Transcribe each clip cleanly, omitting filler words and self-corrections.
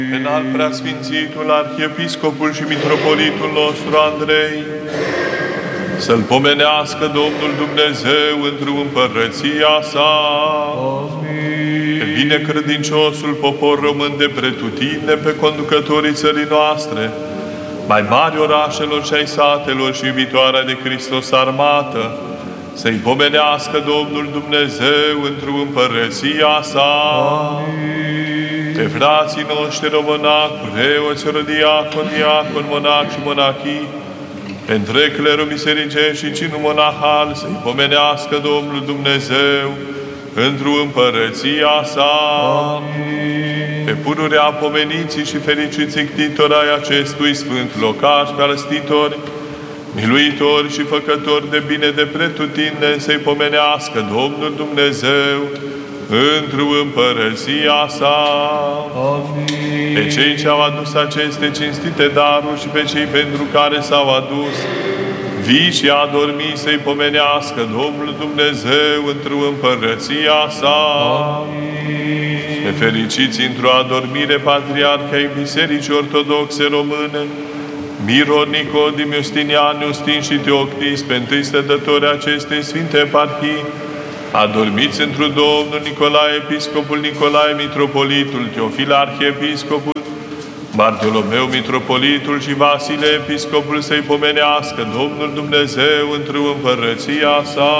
În al preasfințitul arhiepiscopul și mitropolitul nostru Andrei, să-l pomenească Domnul Dumnezeu într-o împărăția sa. Amin. Pe binecredinciosul popor român de pretutindeni, pe conducătorii țării noastre, mai mari orașelor și ai satelor și iubitoarea de Hristos armată, să-i pomenească Domnul Dumnezeu într-o împărăția sa. Amin. Pe frații noștri românac, preoți, rodiacon, diacon, monac și monachii, pe întreg clerul bisericești și cinul monahal, să-i pomenească Domnul Dumnezeu într-o împărăția sa. Amin. Pe pururea pomeniții și fericiții ctitori ai acestui sfânt locaș, pe alăstitori, miluitori și făcători de bine de pretutindeni, să-i pomenească Domnul Dumnezeu într-o împărăția sa. Amin. Pe cei ce au adus aceste cinstite daruri și pe cei pentru care s-au adus, vii și adormi, să-i pomenească Domnul Dumnezeu într-o împărăția sa. Amin. Pe fericiți într-o adormire patriarhei Bisericii Ortodoxe Române, Miror, Nicodim, Justinian, Justin și Teoctis, pe întâi stătători acestei Sfinte Eparhii, adormiți într-o Domnul Nicolae, Episcopul Nicolae, Mitropolitul, Teofil, Arhiepiscopul, Bartolomeu, Mitropolitul și Vasile, Episcopul, să-i pomenească Domnul Dumnezeu într-o împărăția sa.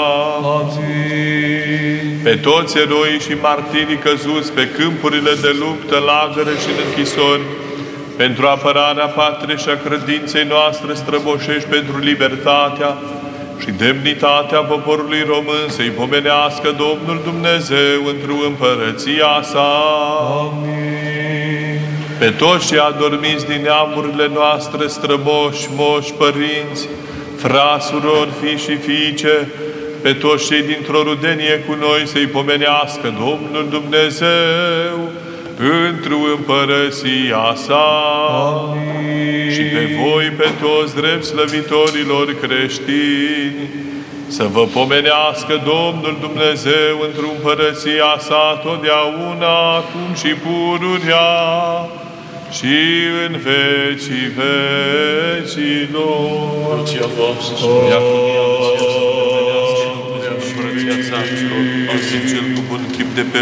Amin. Pe toți eroii și martirii căzuți pe câmpurile de luptă, lagăre și în închisori, pentru apărarea patriei și a credinței noastre străboșești, pentru libertatea și demnitatea poporului român, să-i pomenească Domnul Dumnezeu într-o împărăția sa. Amin. Pe toți cei adormiți din neamurile noastre strămoși, moși, părinți, frați, surori, fii și fiice, pe toți cei dintr-o rudenie cu noi, să-i pomenească Domnul Dumnezeu într-o împărăția sa. Amin. Și pe voi, pe toți drept slăvitorilor creștini, să vă pomenească Domnul Dumnezeu într-o împărăția sa totdeauna, acum și pururea și în vecii vecilor. Crucia voastră și iacomia, împărăția sa, cel cu bun chip de pe